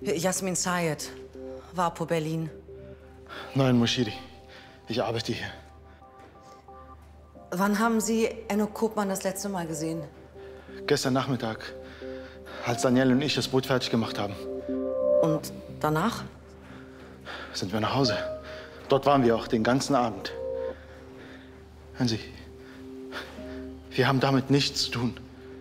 Jasmin Sayed, Vapo Berlin. Nein, Moshiri. Ich arbeite hier. Wann haben Sie Enno Koopman das letzte Mal gesehen? Gestern Nachmittag, als Daniel und ich das Boot fertig gemacht haben. Und danach? Sind wir nach Hause. Dort waren wir auch den ganzen Abend. Hören Sie, wir haben damit nichts zu tun.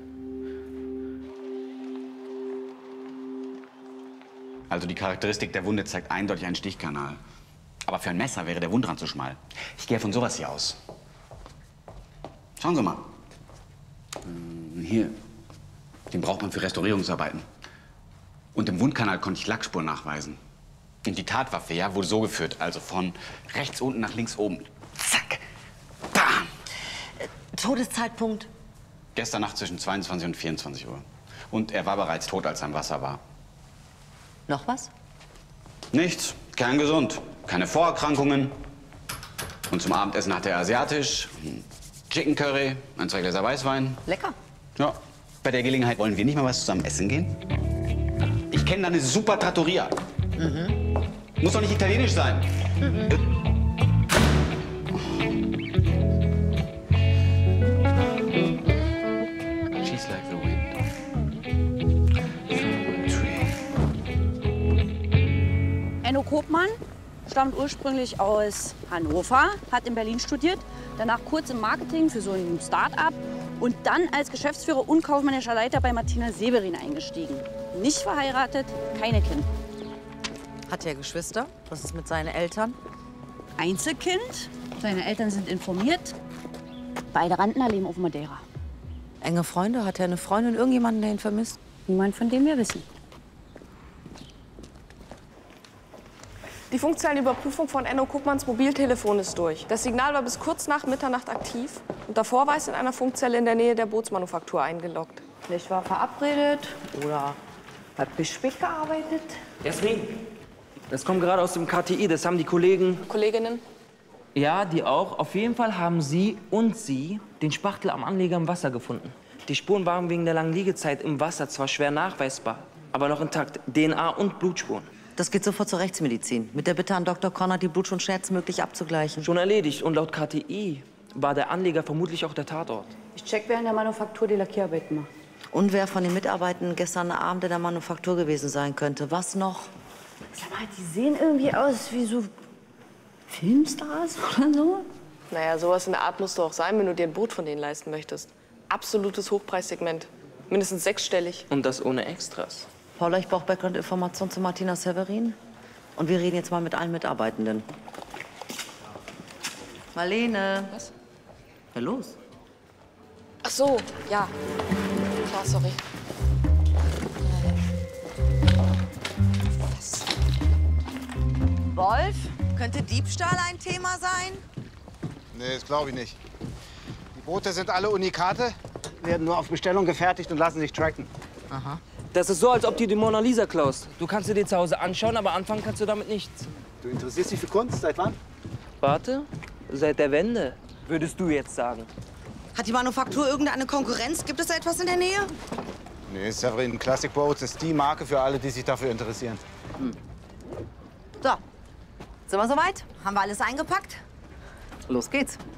Also die Charakteristik der Wunde zeigt eindeutig einen Stichkanal. Aber für ein Messer wäre der Wundrand zu schmal. Ich gehe von sowas hier aus. Schauen Sie mal. Hier. Den braucht man für Restaurierungsarbeiten. Und im Wundkanal konnte ich Lackspuren nachweisen. Und die Tatwaffe, ja, wurde so geführt. Also von rechts unten nach links oben. Zack. Bam. Todeszeitpunkt? Gestern Nacht zwischen 22 und 24 Uhr. Und er war bereits tot, als er im Wasser war. Noch was? Nichts. Kerngesund. Keine Vorerkrankungen. Und zum Abendessen hatte er asiatisch. Chicken Curry, 2 Gläser Weißwein. Lecker. Ja. Bei der Gelegenheit wollen wir nicht mal was zusammen essen gehen? Ich kenne da eine super Trattoria. Muss doch nicht italienisch sein. She's like the wind. Through a tree. Enno Koopman stammt ursprünglich aus Hannover, hat in Berlin studiert, danach kurz im Marketing für so ein Start-up und dann als Geschäftsführer und kaufmännischer Leiter bei Martina Severin eingestiegen. Nicht verheiratet, keine Kinder. Hat er Geschwister? Was ist mit seinen Eltern? Einzelkind, seine Eltern sind informiert. Beide Rentner leben auf Madeira. Enge Freunde? Hat er eine Freundin, irgendjemanden, der ihn vermisst? Niemand, von dem wir wissen. Die funktionelle Überprüfung von Enno Koopmans Mobiltelefon ist durch. Das Signal war bis kurz nach Mitternacht aktiv. Und davor war es in einer Funkzelle in der Nähe der Bootsmanufaktur eingeloggt. Vielleicht war verabredet oder hat bis spät gearbeitet. Jasmin, das kommt gerade aus dem KTI, das haben die Kolleginnen? Ja, die auch. Auf jeden Fall haben Sie den Spachtel am Anleger im Wasser gefunden. Die Spuren waren wegen der langen Liegezeit im Wasser zwar schwer nachweisbar, aber noch intakt. DNA und Blutspuren. Das geht sofort zur Rechtsmedizin. Mit der Bitte an Dr. Conrad, die Blutspuren schnellstmöglich abzugleichen. Schon erledigt. Und laut KTI war der Anleger vermutlich auch der Tatort. Ich check, wer in der Manufaktur die Lackierarbeiten macht. Und wer von den Mitarbeitenden gestern Abend in der Manufaktur gewesen sein könnte. Was noch? Sag mal, die sehen irgendwie aus wie so Filmstars oder so. Naja, sowas in der Art musst du auch sein, wenn du dir ein Boot von denen leisten möchtest. Absolutes Hochpreissegment. Mindestens 6-stellig. Und das ohne Extras. Paula, ich brauche Background-Informationen zu Martina Severin. Und wir reden jetzt mal mit allen Mitarbeitenden. Marlene. Was? Na los. Ach so, ja. Klar, sorry. Wolf, könnte Diebstahl ein Thema sein? Nee, das glaube ich nicht. Die Boote sind alle Unikate, werden nur auf Bestellung gefertigt und lassen sich tracken. Aha. Das ist so, als ob du die Mona Lisa klaust. Du kannst sie dir zu Hause anschauen, aber anfangen kannst du damit nichts. Du interessierst dich für Kunst? Seit wann? Warte, seit der Wende, würdest du jetzt sagen. Hat die Manufaktur irgendeine Konkurrenz? Gibt es da etwas in der Nähe? Nee, Severin Classic Boats ist die Marke für alle, die sich dafür interessieren. So, sind wir soweit? Haben wir alles eingepackt? Los geht's.